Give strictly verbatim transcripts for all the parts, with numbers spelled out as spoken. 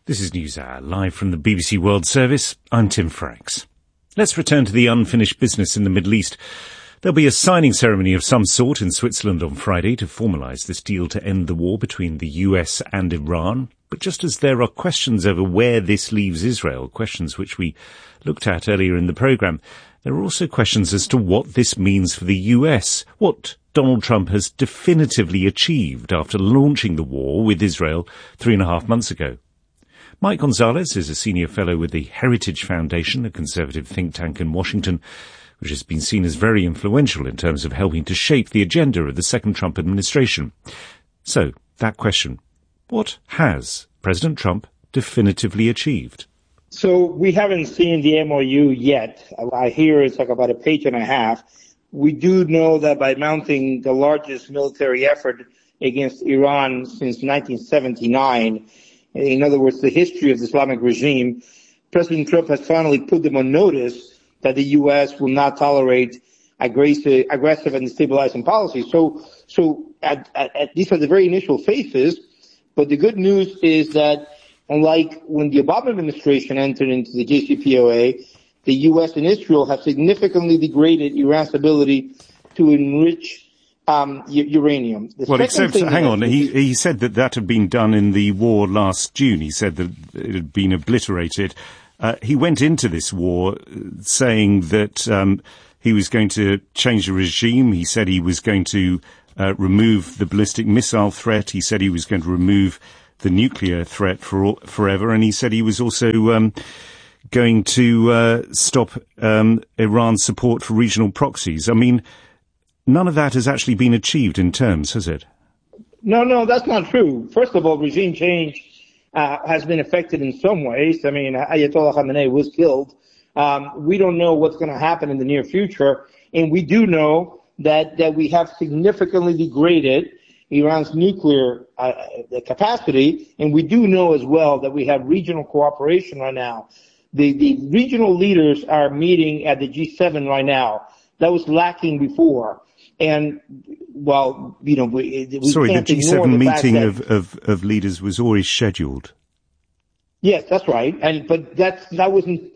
This is NewsHour, live from the B B C World Service. I'm Tim Franks. Let's return to the unfinished business in the Middle East. There'll be a signing ceremony of some sort in Switzerland on Friday to formalise this deal to end the war between the U S and Iran. But just as there are questions over where this leaves Israel, questions which we looked at earlier in the programme, there are also questions as to what this means for the U S, what Donald Trump has definitively achieved after launching the war with Israel three and a half months ago. Mike Gonzalez is a senior fellow with the Heritage Foundation, a conservative think tank in Washington, which has been seen as very influential in terms of helping to shape the agenda of the second Trump administration. So, that question, what has President Trump definitively achieved? So we haven't seen the M O U yet. I hear it's like about a page and a half. We do know that by mounting the largest military effort against Iran since nineteen seventy-nine, in other words, the history of the Islamic regime, President Trump has finally put them on notice that the U S will not tolerate aggressive, aggressive and destabilizing policies. So, so at, at, at, these are the very initial phases. But the good news is that, unlike when the Obama administration entered into the J C P O A, the U S and Israel have significantly degraded Iran's ability to enrich um, uranium. The well, except, hang on, he, he said that that had been done in the war last June. He said that it had been obliterated. Uh, he went into this war saying that um, he was going to change the regime. He said he was going to uh, remove the ballistic missile threat. He said he was going to remove the nuclear threat for all, forever. And he said he was also um, going to uh, stop um, Iran's support for regional proxies. I mean, none of that has actually been achieved in terms, has it? No, no, that's not true. First of all, regime change uh, has been affected in some ways. I mean, Ayatollah Khamenei was killed. Um, we don't know what's going to happen in the near future. And we do know that, that we have significantly degraded Iran's nuclear uh, capacity. And we do know as well that we have regional cooperation right now. The, the regional leaders are meeting at the G seven right now. That was lacking before. And, well, you know, we, we Sorry, can't the G seven the meeting that, of, of, of leaders was always scheduled. Yes, that's right. And but that's that wasn't.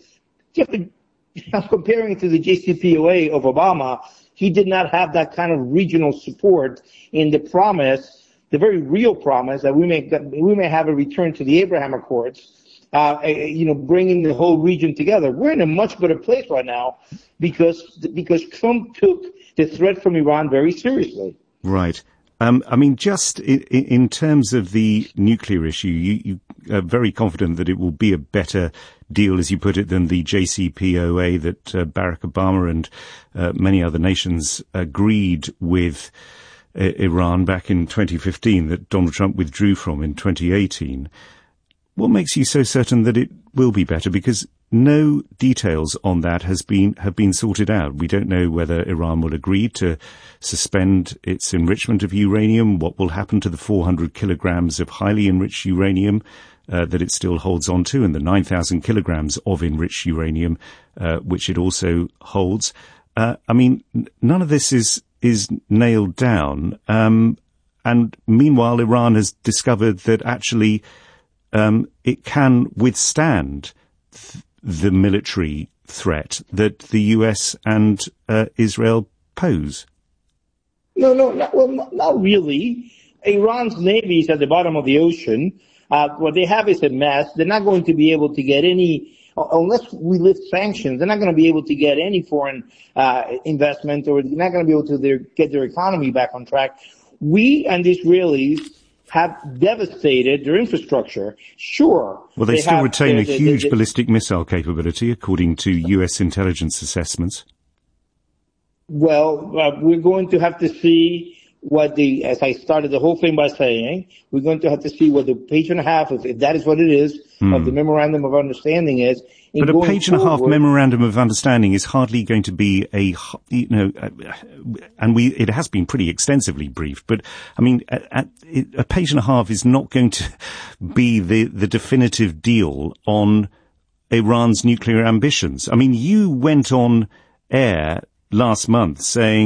I'm comparing it to the J C P O A of Obama. He did not have that kind of regional support in the promise, the very real promise that we may that we may have a return to the Abraham Accords. Uh, you know, bringing the whole region together. We're in a much better place right now because because Trump took the threat from Iran very seriously. Right. Um, I mean, just in, in terms of the nuclear issue, you, you are very confident that it will be a better deal, as you put it, than the J C P O A that uh, Barack Obama and uh, many other nations agreed with uh, Iran back in twenty fifteen, that Donald Trump withdrew from in twenty eighteen. What makes you so certain that it will be better? Because no details on that has been have been sorted out. We don't know whether Iran will agree to suspend its enrichment of uranium, what will happen to the four hundred kilograms of highly enriched uranium uh, that it still holds on to, and the nine thousand kilograms of enriched uranium uh, which it also holds. Uh, I mean, n- none of this is is nailed down. Um, and meanwhile, Iran has discovered that actually Um, it can withstand th- the military threat that the U S and uh, Israel pose. No, no, not, well, not, not really. Iran's navy is at the bottom of the ocean. Uh, what they have is a mess. They're not going to be able to get any, unless we lift sanctions, they're not going to be able to get any foreign uh, investment, or they're not going to be able to their, get their economy back on track. We and the Israelis have devastated their infrastructure. Sure. Well, they, they still have, retain uh, a the, huge the, the, ballistic missile capability, according to U S intelligence assessments. Well, uh, we're going to have to see what the, as I started the whole thing by saying, we're going to have to see what the page and a half of, if that is what it is, hmm. of the Memorandum of Understanding is. But a page and a half Memorandum of Understanding is hardly going to be a, you know, and we, it has been pretty extensively briefed, but I mean, a, a page and a half is not going to be the, the definitive deal on Iran's nuclear ambitions. I mean, you went on air last month saying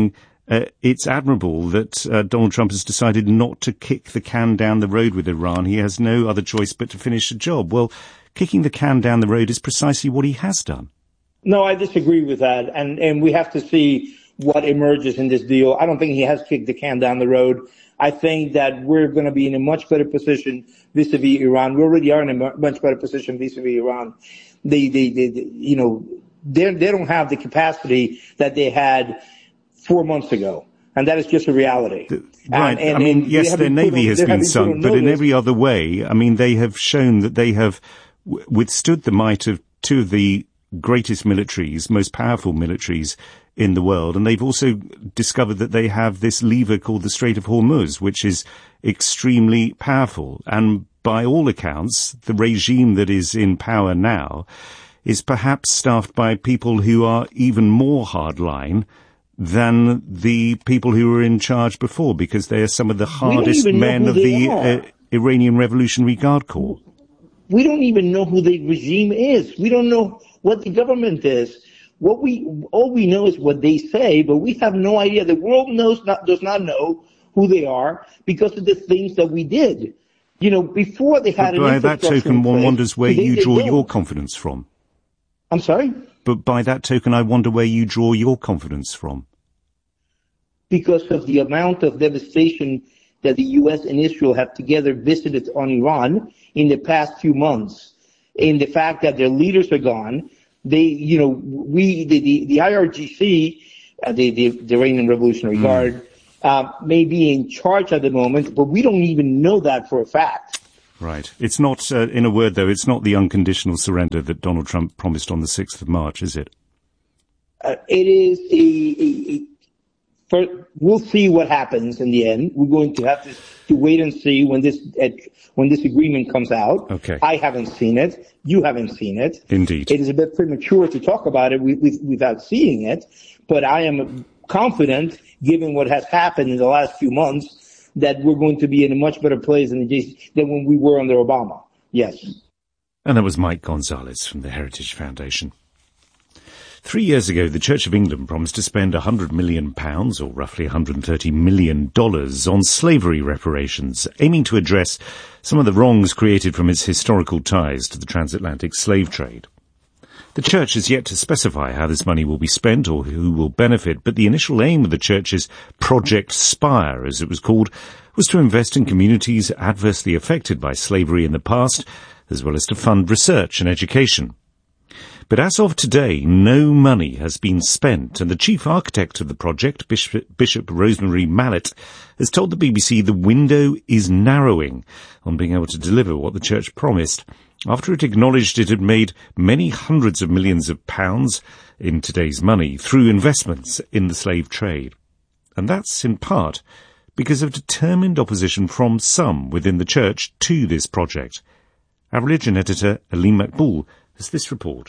uh, it's admirable that uh, Donald Trump has decided not to kick the can down the road with Iran. He has no other choice but to finish the job. Well, kicking the can down the road is precisely what he has done. No, I disagree with that. And, and we have to see what emerges in this deal. I don't think he has kicked the can down the road. I think that we're going to be in a much better position vis-a-vis Iran. We already are in a much better position vis-a-vis Iran. They, they, they, they you know, they they don't have the capacity that they had four months ago. And that is just a reality. The, right. And, and, I mean, and yes, their navy on, has been sunk, but in every other way, I mean, they have shown that they have w- withstood the might of two of the greatest militaries, most powerful militaries in the world. And they've also discovered that they have this lever called the Strait of Hormuz, which is extremely powerful. And by all accounts, the regime that is in power now is perhaps staffed by people who are even more hardline than the people who were in charge before, because they are some of the hardest men of the uh, Iranian Revolutionary Guard Corps. We don't even know who the regime is. We don't know what the government is. What we, all we know is what they say, but we have no idea. The world knows not, does not know who they are because of the things that we did. You know, before they had but an by that token, one place, wonders where they, you they draw don't. your confidence from. I'm sorry? But by that token, I wonder where you draw your confidence from. Because of the amount of devastation that the U S and Israel have together visited on Iran in the past few months, in the fact that their leaders are gone. They, you know, we, the, the, the I R G C, uh, the, the, the Iranian Revolutionary mm. Guard, uh, may be in charge at the moment, but we don't even know that for a fact. Right. It's not, uh, in a word though, it's not the unconditional surrender that Donald Trump promised on the sixth of March, is it? Uh, it is a, a, a for, we'll see what happens in the end. We're going to have to, to wait and see when this, uh, when this agreement comes out. Okay. I haven't seen it. You haven't seen it. Indeed. It is a bit premature to talk about it with, with, without seeing it, but I am confident, given what has happened in the last few months, that we're going to be in a much better place than, the, than when we were under Obama. Yes. And that was Mike Gonzalez from the Heritage Foundation. Three years ago, the Church of England promised to spend one hundred million pounds, or roughly one hundred thirty million dollars, on slavery reparations, aiming to address some of the wrongs created from its historical ties to the transatlantic slave trade. The Church has yet to specify how this money will be spent or who will benefit, but the initial aim of the Church's Project Spire, as it was called, was to invest in communities adversely affected by slavery in the past, as well as to fund research and education. But as of today, no money has been spent, and the chief architect of the project, Bishop, Bishop Rosemary Mallett, has told the B B C the window is narrowing on being able to deliver what the Church promised, after it acknowledged it had made many hundreds of millions of pounds in today's money through investments in the slave trade. And that's in part because of determined opposition from some within the Church to this project. Our religion editor, Aline Makbul, has this report.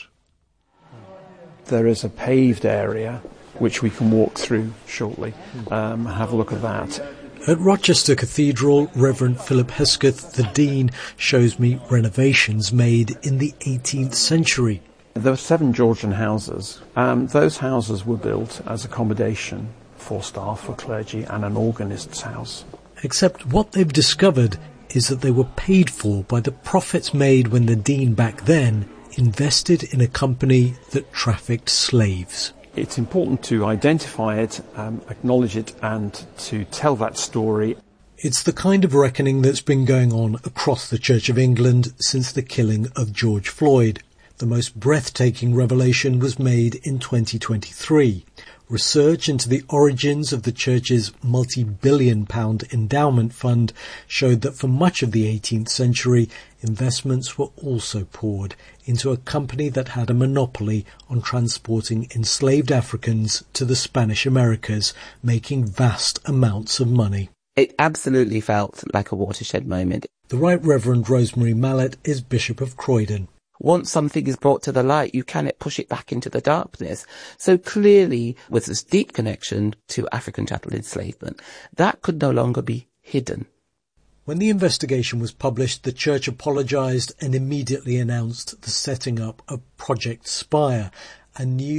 There is a paved area which we can walk through shortly, um, have a look at that. At Rochester Cathedral, Reverend Philip Hesketh, the Dean, shows me renovations made in the eighteenth century. There were seven Georgian houses. Um, those houses were built as accommodation for staff, for clergy, and an organist's house. Except what they've discovered is that they were paid for by the profits made when the Dean back then invested in a company that trafficked slaves. It's important to identify it, um, acknowledge it, and to tell that story. It's the kind of reckoning that's been going on across the Church of England since the killing of George Floyd. The most breathtaking revelation was made in twenty twenty-three. Research into the origins of the Church's multi-billion pound endowment fund showed that for much of the eighteenth century, investments were also poured into a company that had a monopoly on transporting enslaved Africans to the Spanish Americas, making vast amounts of money. It absolutely felt like a watershed moment. The Right Reverend Rosemary Mallett is Bishop of Croydon. Once something is brought to the light, you cannot push it back into the darkness. So clearly, with this deep connection to African chattel enslavement, that could no longer be hidden. When the investigation was published, the Church apologised and immediately announced the setting up of Project Spire, a new,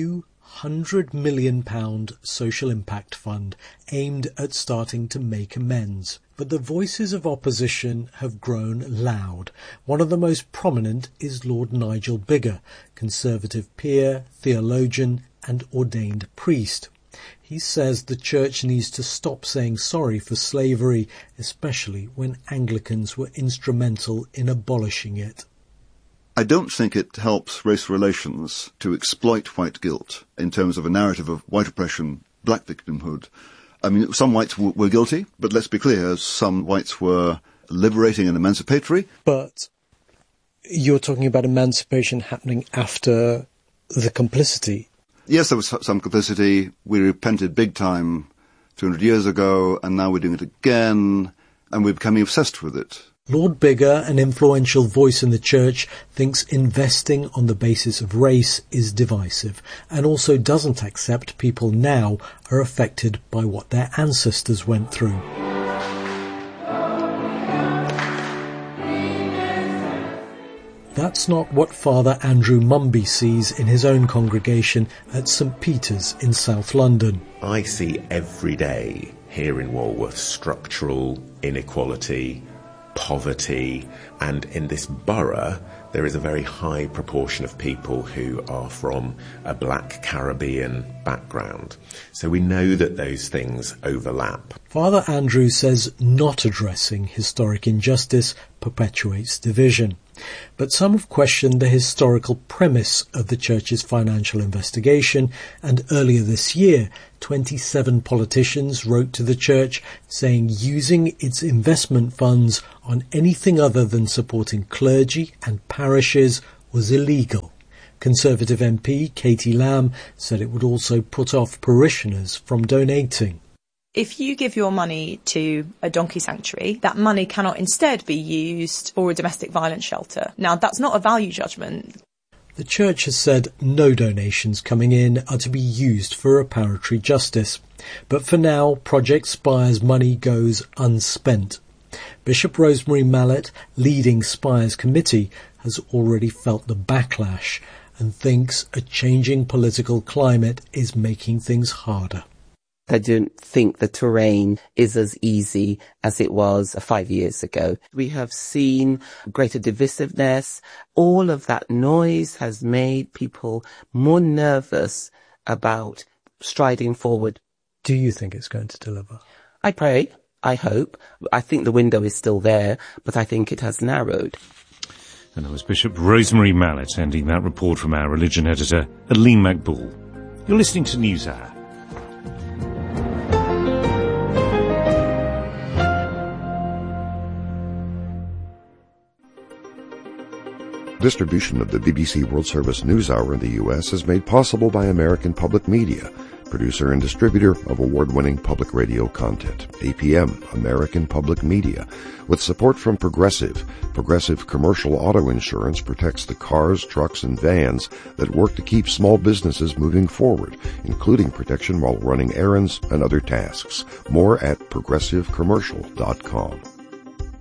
one hundred million pounds social impact fund aimed at starting to make amends. But the voices of opposition have grown loud. One of the most prominent is Lord Nigel Biggar, Conservative peer, theologian and ordained priest. He says the church needs to stop saying sorry for slavery, especially when Anglicans were instrumental in abolishing it. I don't think it helps race relations to exploit white guilt in terms of a narrative of white oppression, black victimhood. I mean, some whites w- were guilty, but let's be clear, some whites were liberating and emancipatory. But you're talking about emancipation happening after the complicity. Yes, there was some complicity. We repented big time two hundred years ago, and now we're doing it again, and we're becoming obsessed with it. Lord Biggar, an influential voice in the church, thinks investing on the basis of race is divisive, and also doesn't accept people now are affected by what their ancestors went through. That's not what Father Andrew Mumby sees in his own congregation at St Peter's in South London. I see every day here in Walworth structural inequality, poverty, and in this borough there is a very high proportion of people who are from a black Caribbean background. So we know that those things overlap. Father Andrew says not addressing historic injustice perpetuates division. But some have questioned the historical premise of the church's financial investigation, and earlier this year, twenty-seven politicians wrote to the church saying using its investment funds on anything other than supporting clergy and parishes was illegal. Conservative M P Katie Lamb said it would also put off parishioners from donating. If you give your money to a donkey sanctuary, that money cannot instead be used for a domestic violence shelter. Now, that's not a value judgment. The church has said no donations coming in are to be used for reparatory justice. But for now, Project Spire's money goes unspent. Bishop Rosemary Mallett, leading Spire's committee, has already felt the backlash and thinks a changing political climate is making things harder. I don't think the terrain is as easy as it was five years ago. We have seen greater divisiveness. All of that noise has made people more nervous about striding forward. Do you think it's going to deliver? I pray. I hope. I think the window is still there, but I think it has narrowed. And that was Bishop Rosemary Mallett ending that report from our religion editor, Aline McBall. You're listening to NewsHour. Distribution of the B B C World Service NewsHour in the U S is made possible by American Public Media, producer and distributor of award-winning public radio content. A P M, American Public Media, with support from Progressive. Progressive Commercial Auto Insurance protects the cars, trucks, and vans that work to keep small businesses moving forward, including protection while running errands and other tasks. More at progressive commercial dot com.